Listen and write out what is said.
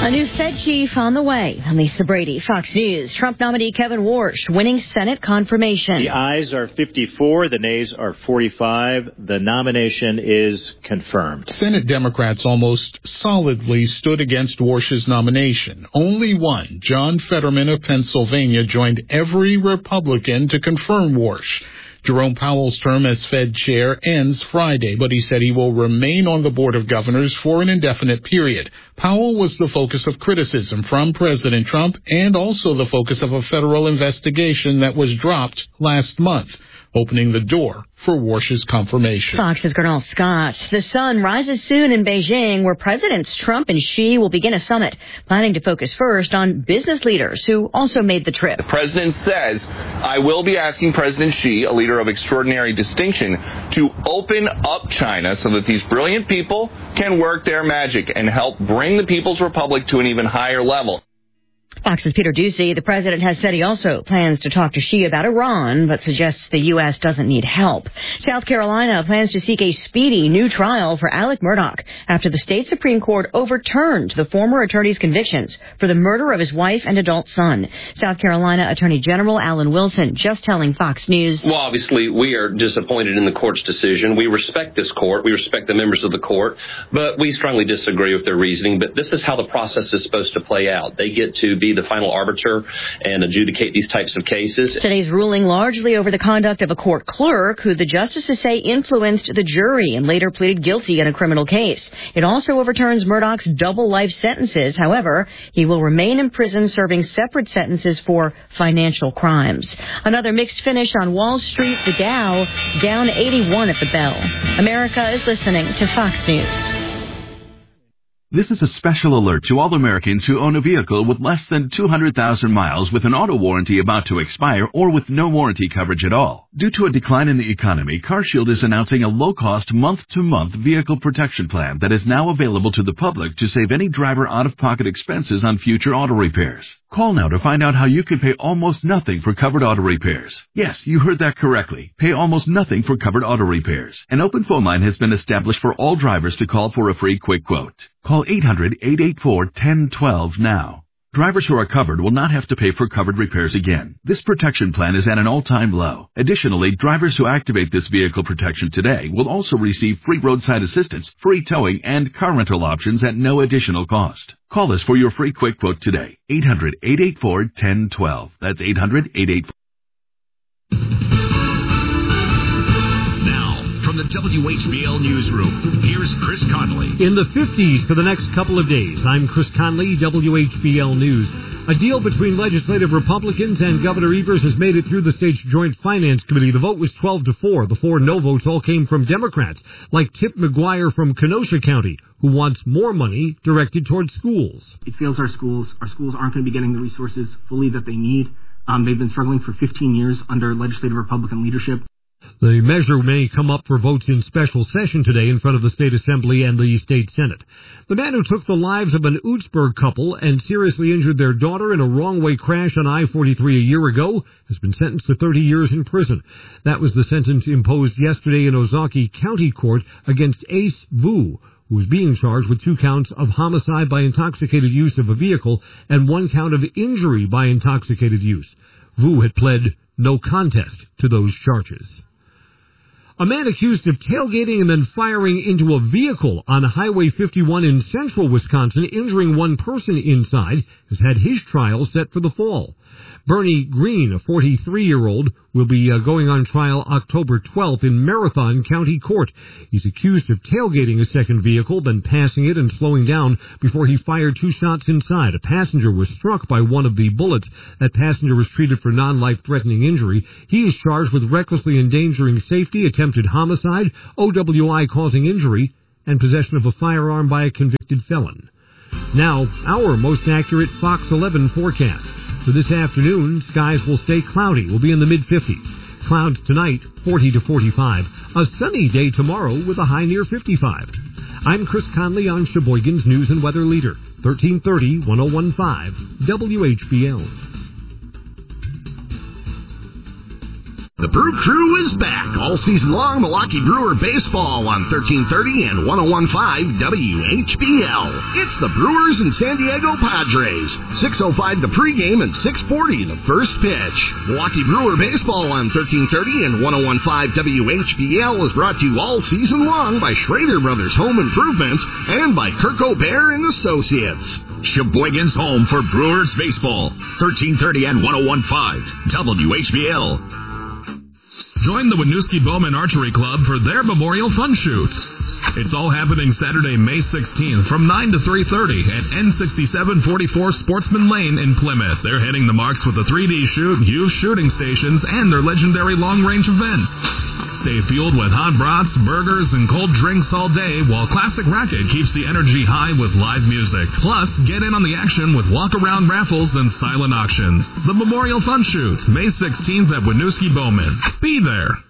A new Fed chief on the way. I'm Lisa Brady, Fox News. Trump nominee Kevin Warsh winning Senate confirmation. The ayes are 54, the nays are 45. The nomination is confirmed. Senate Democrats almost solidly stood against Warsh's nomination. Only one, John Fetterman of Pennsylvania, joined every Republican to confirm Warsh. Jerome Powell's term as Fed chair ends Friday, but he said he will remain on the Board of Governors for an indefinite period. Powell was the focus of criticism from President Trump and also the focus of a federal investigation that was dropped last month, opening the door for Warsh's confirmation. Fox's Gernal Scott. The sun rises soon in Beijing, where Presidents Trump and Xi will begin a summit, planning to focus first on business leaders who also made the trip. The president says, I will be asking President Xi, a leader of extraordinary distinction, to open up China so that these brilliant people can work their magic and help bring the People's Republic to an even higher level. Fox's Peter Doocy. The president has said he also plans to talk to Xi about Iran, but suggests the U.S. doesn't need help. South Carolina plans to seek a speedy new trial for Alec Murdaugh after the state Supreme Court overturned the former attorney's convictions for the murder of his wife and adult son. South Carolina Attorney General Alan Wilson just telling Fox News. Well, obviously, we are disappointed in the court's decision. We respect this court. We respect the members of the court, but we strongly disagree with their reasoning. But this is how the process is supposed to play out. They get to be the final arbiter and adjudicate these types of cases. Today's ruling largely over the conduct of a court clerk who the justices say influenced the jury and later pleaded guilty in a criminal case. It also overturns Murdaugh's double life sentences. However, he will remain in prison serving separate sentences for financial crimes. Another mixed finish on Wall Street. The Dow down 81 at the bell. America is listening to Fox News. This is a special alert to all Americans who own a vehicle with less than 200,000 miles with an auto warranty about to expire or with no warranty coverage at all. Due to a decline in the economy, CarShield is announcing a low-cost month-to-month vehicle protection plan that is now available to the public to save any driver out-of-pocket expenses on future auto repairs. Call now to find out how you can pay almost nothing for covered auto repairs. Yes, you heard that correctly. Pay almost nothing for covered auto repairs. An open phone line has been established for all drivers to call for a free quick quote. Call 800-884-1012 now. Drivers who are covered will not have to pay for covered repairs again. This protection plan is at an all-time low. Additionally, drivers who activate this vehicle protection today will also receive free roadside assistance, free towing, and car rental options at no additional cost. Call us for your free quick quote today. 800-884-1012. That's 800-884. From the WHBL Newsroom, here's Chris Conley. In the 50s for the next couple of days, I'm Chris Conley, WHBL News. A deal between legislative Republicans and Governor Evers has made it through the state's Joint Finance Committee. The vote was 12-4. The 4 no votes all came from Democrats, like Tip McGuire from Kenosha County, who wants more money directed towards schools. It feels our schools aren't going to be getting the resources fully that they need. They've been struggling for 15 years under legislative Republican leadership. The measure may come up for votes in special session today in front of the State Assembly and the State Senate. The man who took the lives of an Oostburg couple and seriously injured their daughter in a wrong-way crash on I-43 a year ago has been sentenced to 30 years in prison. That was the sentence imposed yesterday in Ozaukee County Court against Ace Vu, who is being charged with 2 counts of homicide by intoxicated use of a vehicle and 1 count of injury by intoxicated use. Vu had pled no contest to those charges. A man accused of tailgating and then firing into a vehicle on Highway 51 in central Wisconsin, injuring 1 person inside, has had his trial set for the fall. Bernie Green, a 43-year-old, will be going on trial October 12th in Marathon County Court. He's accused of tailgating a second vehicle, then passing it and slowing down before he fired 2 shots inside. A passenger was struck by one of the bullets. That passenger was treated for non-life-threatening injury. He is charged with recklessly endangering safety, attempted homicide, OWI causing injury, and possession of a firearm by a convicted felon. Now, our most accurate Fox 11 forecast. For this afternoon, skies will stay cloudy. We'll be in the mid-50s. Clouds tonight, 40 to 45. A sunny day tomorrow with a high near 55. I'm Chris Conley on Sheboygan's News and Weather Leader, 1330, 1015, WHBL. The Brew Crew is back all season long. Milwaukee Brewer baseball on 1330 and 101.5 WHBL. It's the Brewers and San Diego Padres. 6:05 the pregame and 6:40 the first pitch. Milwaukee Brewer baseball on 1330 and 101.5 WHBL is brought to you all season long by Schrader Brothers Home Improvements and by Kirk O'Bear and Associates. Sheboygan's home for Brewers baseball. 1330 and 101.5 WHBL. Join the Winooski Bowman Archery Club for their Memorial Fun Shoot. It's all happening Saturday, May 16th from 9 to 3:30 at N6744 Sportsman Lane in Plymouth. They're hitting the marks with a 3D shoot, youth shooting stations, and their legendary long-range events. Stay fueled with hot brats, burgers, and cold drinks all day while Classic Racket keeps the energy high with live music. Plus, get in on the action with walk-around raffles and silent auctions. The Memorial Fun Shoot, May 16th at Winooski Bowman. Be there.